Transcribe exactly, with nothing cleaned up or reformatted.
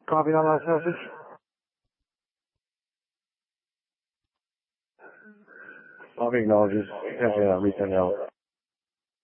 Copy on last message. Copy acknowledges. Yeah, yeah, resend out.